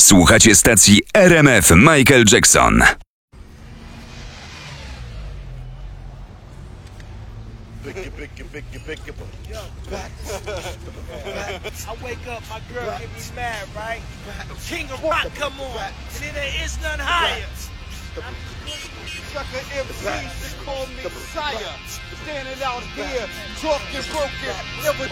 Słuchacie stacji RMF Michael Jackson. I wake up, my girl get me mad, right? King of rock come on, and then there is none higher. Sucker MCs that call me sire. Standing out here, talking broken, never